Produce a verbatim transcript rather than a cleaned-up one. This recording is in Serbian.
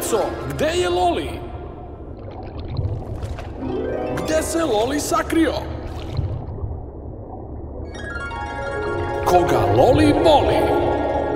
Deco, gde je Loli? Gde se Loli sakrio? Koga Loli boli?